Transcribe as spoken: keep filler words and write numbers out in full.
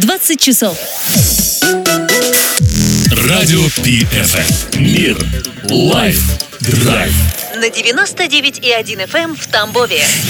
двадцать часов. Радио Пи Эф Эм. Мир. Лайф. Драйв. На девяносто девять и один эф эм в Тамбове.